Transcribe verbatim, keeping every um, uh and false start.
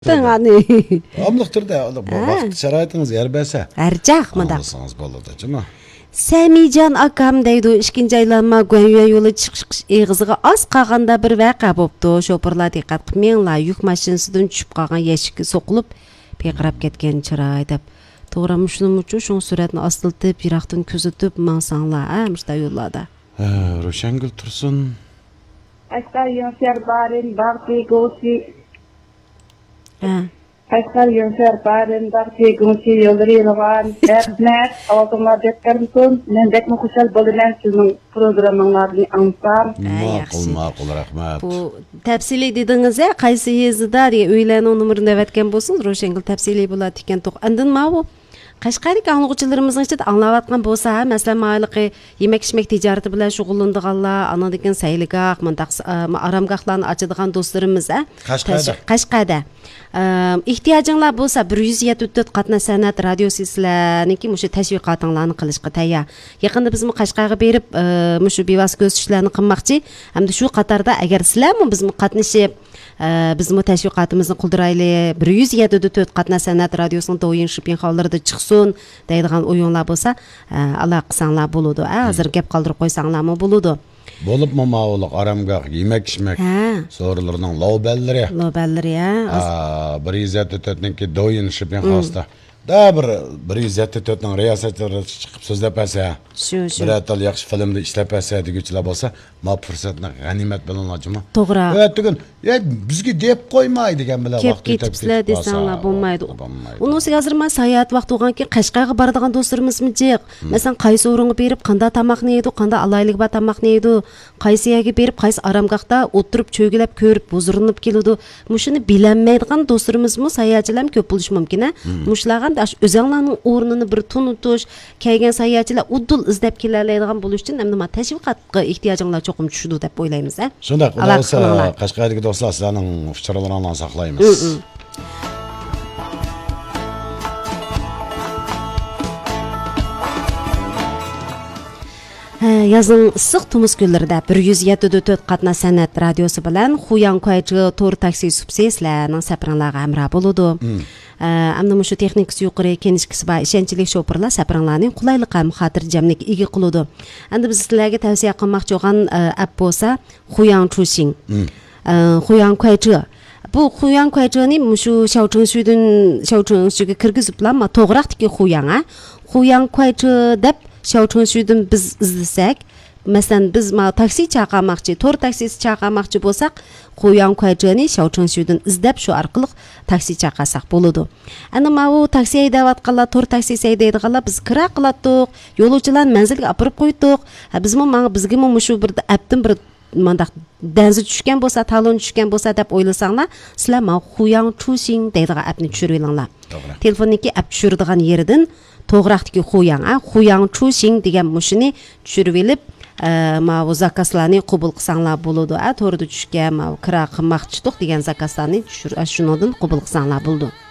Tengani. Amlık türde vaqt şaraitiniz yer berse. Arjaq mıda. Anlasanız boladi, jima. Samijan akam deydi ikkinchi aylanma Gönüye yolu chiqish eg'iziga az qolganda bir vaqa bo'pti. Sho'pirlar diqqat qilmanglar, yuk mashinasidan tushib qolgan eshikka so'qilib, beqirab ketgan chiroy deb. To'g'rimi shuning uchun shu suratni astiltib, yiroqdan kuzatib mansanglar, ha, mishda yo'llarda. Ha, Ro'shangul Tursun. Askar Yonser Barin Barti Gosi. Ha. Askar Yonser Barin Barti Gosi yolları yılgan. Rahmet, altıma beklerimsin. Men bekme kuşal bolunan sizin programlarını ansam. Ma'qul, ma'qul, rahmat. Bu tafsili dediniz ya, qaysi yezida degan o'ylarning numerini devatgan bo'lsin, Ro'shangul tafsili bo'ladi ekan to'q. Andin ma bu Qashqarlik anglag'uchilarimizning ichida anglayotgan bo'lsa, masalan, mayliqi yemak ichmak tijorati bilan shug'ullanadiganlar, ana degan sayligoh, mundaq aramgohlarni ochadigan do'stlarimiz, a? Qashqarda. Qashqarda. Ehtiyojinglar bo'lsa bir yuz yetmish to'rt qatna san'at radiosi sizlarniki mushu tashviqotinglarni qilishga tayyor. Yaqinda biz Qashqarga berib, mushu bevosita ko'rsatishlarni qilmoqchi. Hamda shu qatorda agar sizlarmi biz qatnashib bizim tashviqotimizni qildirayli, bir yuz yetmish to'rt qatna san'at radiosining do'yin shipin hollarida chiqsin deydigan o'yinlar bo'lsa, aloqa qilsanglar bo'ladi. Hozir gap qoldirib qo'ysanglarmi bo'ladi. Bo'lib ma'mavliq aramgoh, yemak ichmak so'rilarning lovballari. Lovballari, ha. bir yuz yetmish to'rtniki do'yin shipin xosda. Da bir bir yuz yetmish to'rtning riyosatchilari chiqib so'zlab bersa, shu shu. Bir atal yaxshi filmda ishlab bersa deguchilar bo'lsa, ma fursatni g'animat bilan olajmi? To'g'ri. Bugun, "Ya bizga deb qo'ymay" degan bilan vaqt ketibsizlar desanglar bo'lmaydi. Unisi hozir men sayohat vaqt bo'lgan keyin Qashqarga boradigan do'stlarimizmi jiq. Masalan, qaysi o'ringa berib, qanday tamoqni yedi, qanday alaylik va tamoqni yedi, qaysi yerga berib, qaysi aramgohda o'tirib cho'gilab ko'rib, huzurlanib keladi. Mushuni bilinmaydigan do'stlarimizmi, sayohatchilar ko'p bo'lishi mumkin, a? Mushlarga o'zinglarning o'rnini bir tunutish, kelgan sayohatchilar uddul izlab kelaydigan bo'lish uchun hamda tashviqotga ehtiyojinglar cho'qim tushdi deb o'ylaymiz, a? Shunday, xudo xolasa Qashqardagi do'stlar sizlarning fikrlaringizni saqlaymiz. Yazın issiq tumus kunlarida bir yuz yetmish to'rt qatna san'at radiosi bilan Xuyan Qaychi to'r taksi subsidiyalarning sapranlarga hamroh bo'ladi. Ammo mushu texnikasi yuqori kenishkisi va ishonchli sho'pirlar sapranlarning qulaylik ham xotirjamlik ega qiladi. Endi biz sizlarga tavsiya qilmoqchi bo'lgan app bo'lsa Xuyan Chuxing. Xuyan Qaychi. Bu Xuyan Qaychini mushu Xiaochengxudan Xiaochengxuga kirgiziblarmi? To'g'riqdiki Xuyan, a? Xuyan Qaychi deb Xiaochengxudan biz izlasak, masalan biz ma taksi chaqirmoqchi, to'r taksisi chaqirmoqchi bo'lsak, Xuyan Qaychini Xiaochengxudan izlab shu orqali taksi chaqirsak bo'ladi. Ana ma u taksi haydayotganlar, to'r taksisi haydaydiganlar biz kira qilatdik, yo'lovchilarni manzilga olib qo'ydik. Bizmi menga bizga shu bir appdan bir mandaq danzi tushgan bo'lsa, talon tushgan bo'lsa deb o'ylasanglar, sizlar ma Xuyan Chuxing deydigan appni tushirib olinglar. Telefonniki app tushiradigan yeridan to'g'riqdagi Xuyan, a Xuyan Chuxing degan mushuni tushirib olib, ma bu zakazlarni qabul qilsanglar bo'ladi. A to'g'ri tushgan, ma kira qilmoqchidik degan zakazlarni tushir, shundan qabul qilsanglar bo'ladi.